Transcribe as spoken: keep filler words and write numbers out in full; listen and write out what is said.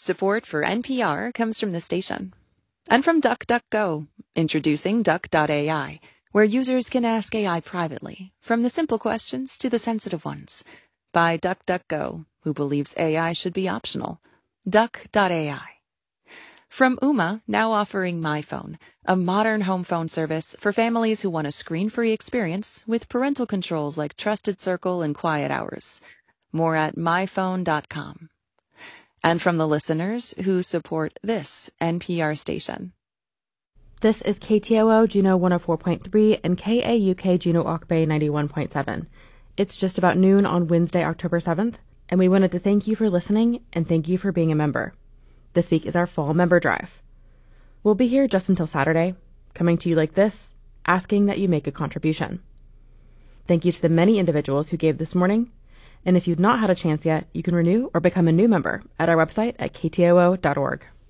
Support for N P R comes from the station. And from DuckDuckGo, introducing Duck dot A I, where users can ask A I privately, from the simple questions to the sensitive ones. By DuckDuckGo, who believes A I should be optional. Duck dot A I. From Ooma, now offering MyPhone, a modern home phone service for families who want a screen-free experience with parental controls like Trusted Circle and Quiet Hours. More at my phone dot com. And from the listeners who support this N P R station. This is K T O O Juneau one oh four point three and K A U K Juneau Auk Bay ninety-one point seven. It's just about noon on Wednesday, October seventh, and we wanted to thank you for listening and thank you for being a member. This week is our fall member drive. We'll be here just until Saturday, coming to you like this, asking that you make a contribution. Thank you to the many individuals who gave this morning, and if you've not had a chance yet, you can renew or become a new member at our website at K T O O dot org.